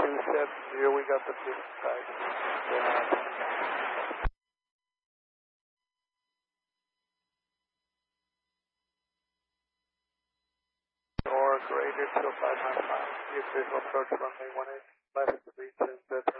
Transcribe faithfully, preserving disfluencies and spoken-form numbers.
two seven zero, we got the business side. Or greater to five nine five, the official approach runway one eight, left to reach in the